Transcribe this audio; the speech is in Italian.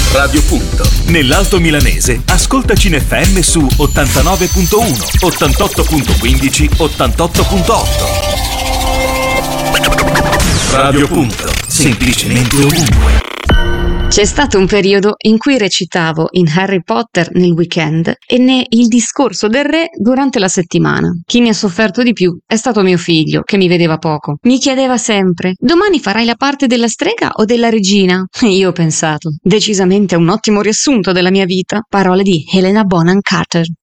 Radio Punto. Nell'Alto Milanese, ascoltaci in FM su 89.1, 88.15, 88.8. Radio Punto. Semplicemente ovunque. C'è stato un periodo in cui recitavo in Harry Potter nel weekend e ne Il discorso del re durante la settimana. Chi ne ha sofferto di più è stato mio figlio, che mi vedeva poco. Mi chiedeva sempre: domani farai la parte della strega o della regina? E io ho pensato: decisamente un ottimo riassunto della mia vita. Parole di Helena Bonham Carter.